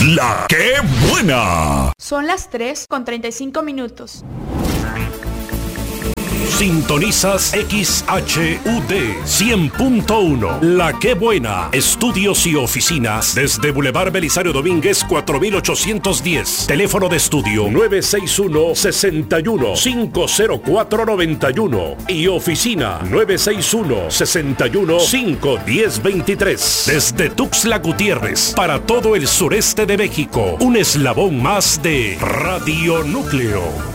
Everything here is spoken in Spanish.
La que buena. Son las 3:35. Sintonizas XHUD 100.1. La que buena. Estudios y oficinas desde Boulevard Belisario Domínguez 4810. Teléfono de estudio 961-61-50491 y oficina 961-61-51023. Desde Tuxtla Gutiérrez para todo el sureste de México. Un eslabón más de Radio Núcleo.